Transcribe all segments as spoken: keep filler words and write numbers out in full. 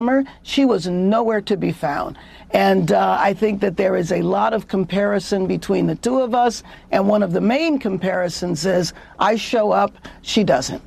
She was nowhere to be found. And uh, I think that there is a lot of comparison between the two of us. And one of the main comparisons is I show up, she doesn't.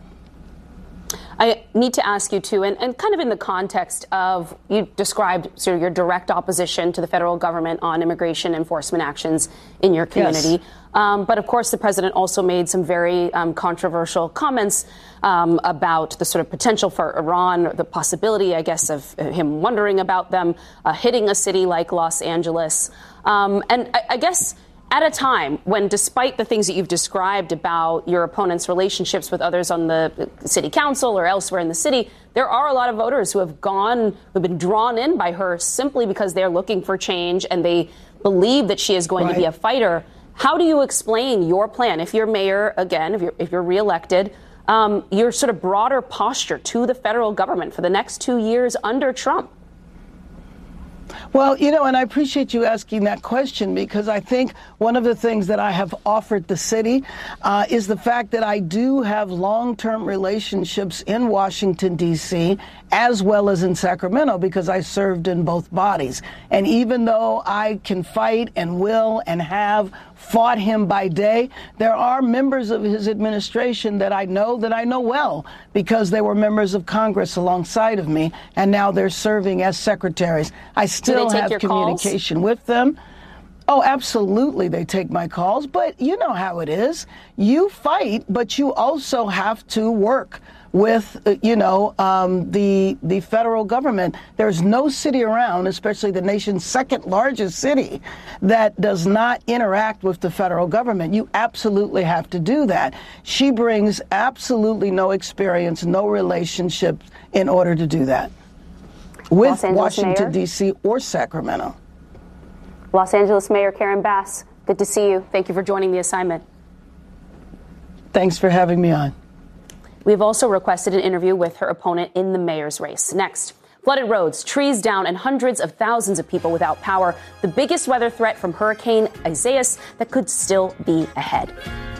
I need to ask you, too, and, and kind of in the context of you described sort of your direct opposition to the federal government on immigration enforcement actions in your community. Yes. Um, but, of course, the president also made some very um, controversial comments um, about the sort of potential for Iran, the possibility, I guess, of him wondering about them uh, hitting a city like Los Angeles. Um, and I, I guess at a time when, despite the things that you've described about your opponent's relationships with others on the city council or elsewhere in the city, there are a lot of voters who have gone, who've been drawn in by her simply because they're looking for change and they believe that she is going right. to be a fighter. How do you explain your plan, if you're mayor again, if you're, if you're reelected, um, your sort of broader posture to the federal government for the next two years under Trump? Well, you know, and I appreciate you asking that question because I think one of the things that I have offered the city uh, is the fact that I do have long-term relationships in Washington, D C, as well as in Sacramento, because I served in both bodies. And even though I can fight and will and have fought him by day, there are members of his administration that I know that I know well because they were members of Congress alongside of me, and now they're serving as secretaries. I still have communication calls? with them. Oh, absolutely, they take my calls, but you know how it is. You fight, but you also have to work with, uh, you know, um, the the federal government. There's no city around, especially the nation's second largest city, that does not interact with the federal government. You absolutely have to do that. She brings absolutely no experience, no relationship in order to do that with Washington, D C or Sacramento. Los Angeles Mayor Karen Bass, good to see you. Thank you for joining the assignment. Thanks for having me on. We've also requested an interview with her opponent in the mayor's race. Next, flooded roads, trees down, and hundreds of thousands of people without power. The biggest weather threat from Hurricane Isaias that could still be ahead.